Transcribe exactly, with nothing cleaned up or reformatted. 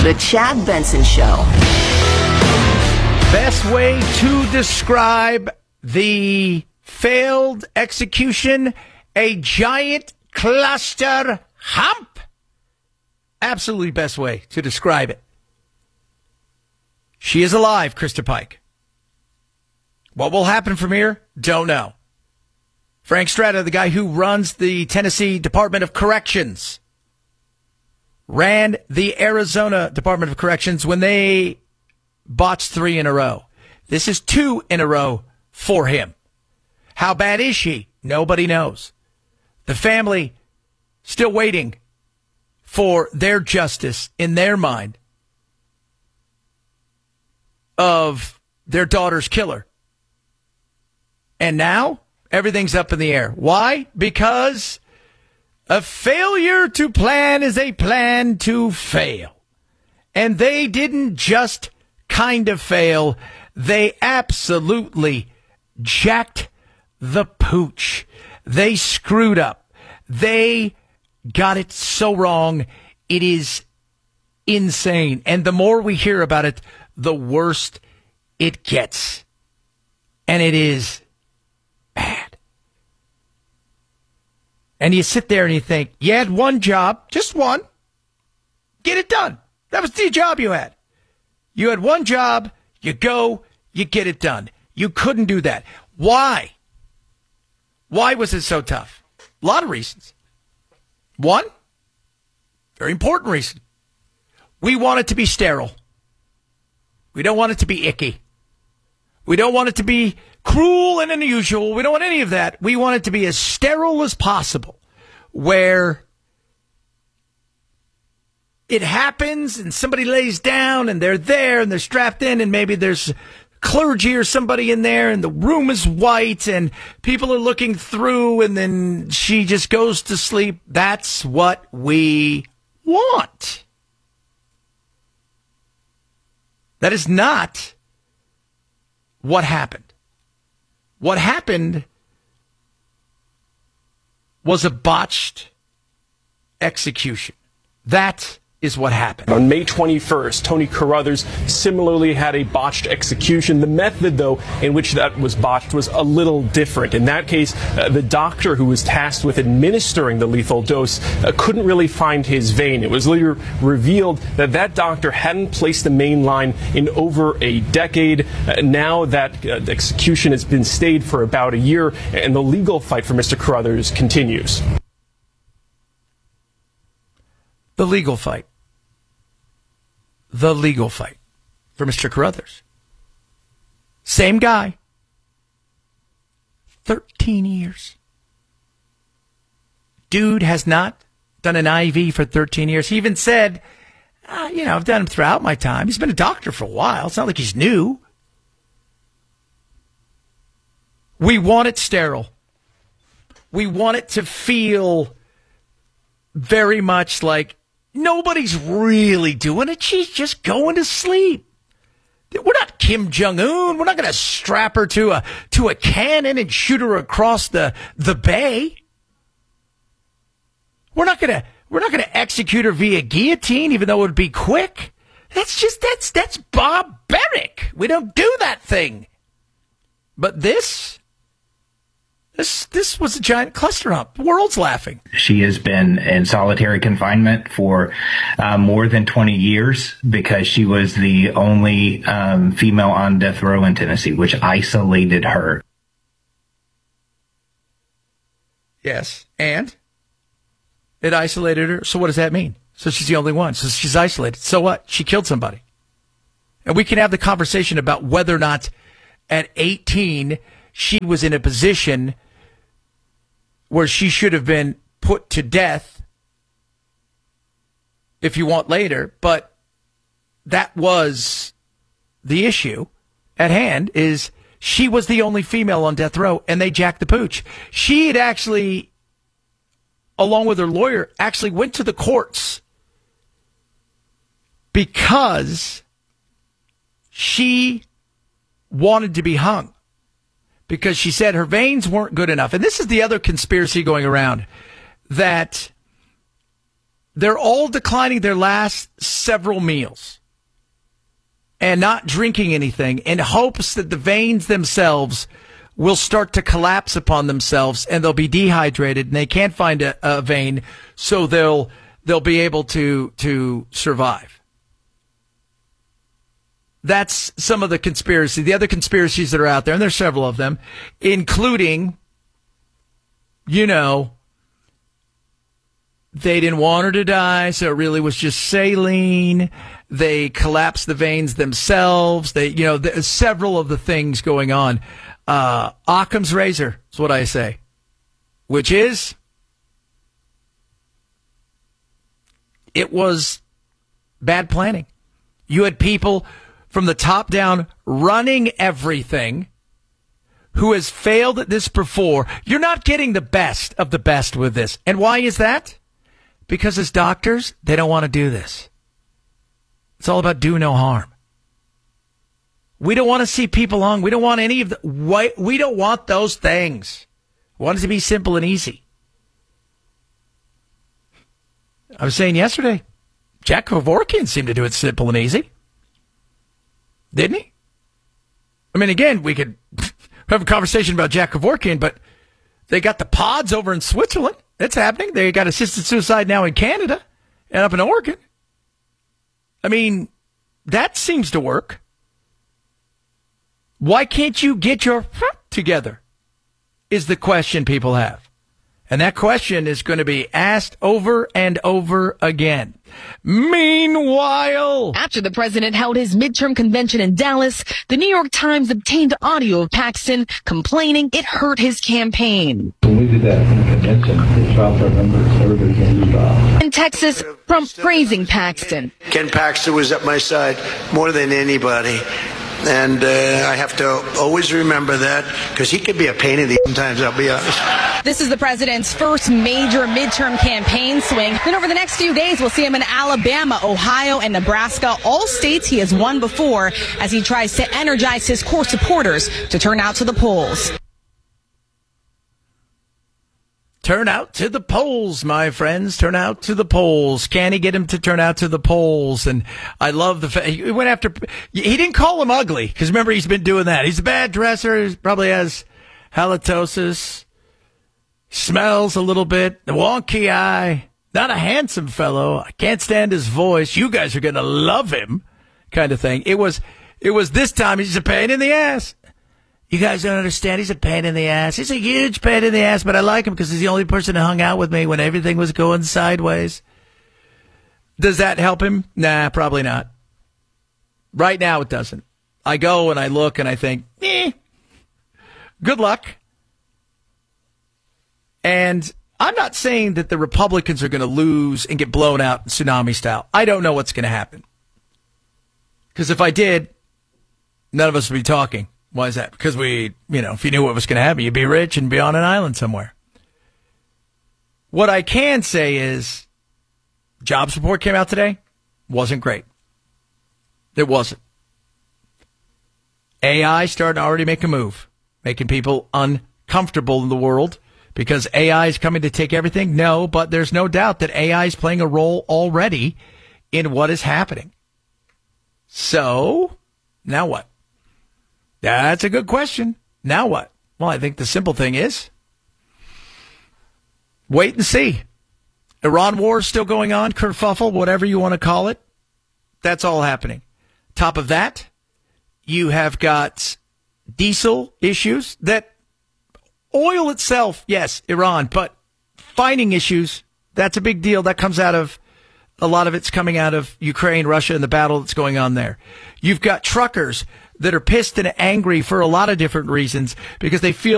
The Chad Benson Show. Best way to describe the failed execution, a giant cluster hump. Absolutely best way to describe it. She is alive, Krista Pike. What will happen from here? Don't know. Frank Strata, the guy who runs the Tennessee Department of Corrections, ran the Arizona Department of Corrections when they botched three in a row. This is two in a row for him. How bad is she? Nobody knows. The family still waiting for their justice in their mind of their daughter's killer. And now everything's up in the air. Why? Because a failure to plan is a plan to fail. And they didn't just kind of fail. They absolutely jacked the pooch. They screwed up. They got it so wrong. It is insane. And the more we hear about it, the worse it gets. And it is bad. And you sit there and you think, you had one job, just one. Get it done. That was the job you had. You had one job, you go, you get it done. You couldn't do that. Why? Why was it so tough? A lot of reasons. One, very important reason. We want it to be sterile. We don't want it to be icky. We don't want it to be cruel and unusual. We don't want any of that. We want it to be as sterile as possible, where it happens and somebody lays down and they're there and they're strapped in and maybe there's clergy or somebody in there and the room is white and people are looking through and then she just goes to sleep. That's what we want. That is not what happened. What happened was a botched execution. That is what happened. On May twenty-first, Tony Carruthers similarly had a botched execution. The method, though, in which that was botched was a little different. In that case, uh, the doctor who was tasked with administering the lethal dose uh, couldn't really find his vein. It was later revealed that that doctor hadn't placed the main line in over a decade. Uh, now that uh, the execution has been stayed for about a year, and the legal fight for Mister Carruthers continues. The legal fight. The legal fight for Mister Carruthers. Same guy. thirteen years. Dude has not done an I V for thirteen years. He even said, ah, you know, I've done them throughout my time. He's been a doctor for a while. It's not like he's new. We want it sterile. We want it to feel very much like nobody's really doing it. She's just going to sleep. We're not Kim Jong-un. We're not going to strap her to a to a cannon and shoot her across the, the bay. We're not going to we're not going to execute her via guillotine, even though it would be quick. That's just that's that's barbaric. We don't do that thing. But this This this was a giant cluster hump. The world's laughing. She has been in solitary confinement for uh, more than twenty years because she was the only um, female on death row in Tennessee, which isolated her. Yes, and it isolated her. So what does that mean? So she's the only one. So she's isolated. So what? She killed somebody. And we can have the conversation about whether or not at eighteen she was in a position where she should have been put to death, if you want later, but that was the issue at hand, is she was the only female on death row, and they jacked the pooch. She had actually, along with her lawyer, actually went to the courts because she wanted to be hung. Because she said her veins weren't good enough. And this is the other conspiracy going around, that they're all declining their last several meals and not drinking anything in hopes that the veins themselves will start to collapse upon themselves and they'll be dehydrated and they can't find a, a vein, so they'll they'll be able to to survive. That's some of the conspiracy. The other conspiracies that are out there, and there's several of them, including, you know, they didn't want her to die, so it really was just saline. They collapsed the veins themselves. They, you know, there's several of the things going on. Uh, Occam's razor is what I say, which is it was bad planning. You had people from the top down running everything who has failed at this before. You're not getting the best of the best with this. And why is that? Because as doctors, they don't want to do this. It's all about do no harm. We don't want to see people hung. We don't want any of the, we don't want those things. We want it to be simple and easy. I was saying yesterday, Jack Kevorkian seemed to do it simple and easy. Didn't he? I mean, again, we could have a conversation about Jack Kevorkian, but they got the pods over in Switzerland. It's happening. They got assisted suicide now in Canada and up in Oregon. I mean, that seems to work. Why can't you get your together is the question people have. And that question is going to be asked over and over again. Meanwhile, after the president held his midterm convention in Dallas, the New York Times obtained audio of Paxton complaining it hurt his campaign. When we did that convention, it dropped our numbers. Everybody can dropped. In Texas, Trump praising Paxton. Ken Paxton was at my side more than anybody. And uh, I have to always remember that because he could be a pain in the sometimes, I'll be honest. This is the president's first major midterm campaign swing. Then over the next few days, we'll see him in Alabama, Ohio, and Nebraska, all states he has won before, as he tries to energize his core supporters to turn out to the polls. Turn out to the polls, my friends. Turn out to the polls. Can he get him to turn out to the polls? And I love the fact he went after. He didn't call him ugly because remember he's been doing that. He's a bad dresser. He probably has halitosis. Smells a little bit. The wonky eye. Not a handsome fellow. I can't stand his voice. You guys are gonna love him, kind of thing. It was. It was this time. He's a pain in the ass. You guys don't understand. He's a pain in the ass. He's a huge pain in the ass, but I like him because he's the only person who hung out with me when everything was going sideways. Does that help him? Nah, probably not. Right now, it doesn't. I go and I look and I think, eh, good luck. And I'm not saying that the Republicans are going to lose and get blown out tsunami style. I don't know what's going to happen. Because if I did, none of us would be talking. Why is that? Because we, you know, if you knew what was going to happen, you'd be rich and be on an island somewhere. What I can say is, jobs report came out today. Wasn't great. It wasn't. A I starting to already make a move, making people uncomfortable in the world because A I is coming to take everything. No, but there's no doubt that A I is playing a role already in what is happening. So, now what? That's a good question. Now what? Well, I think the simple thing is wait and see. Iran war is still going on, kerfuffle, whatever you want to call it. That's all happening. Top of that, you have got diesel issues that oil itself, yes, Iran, but finding issues, that's a big deal. That comes out of a lot of it's coming out of Ukraine, Russia, and the battle that's going on there. You've got truckers that are pissed and angry for a lot of different reasons because they feel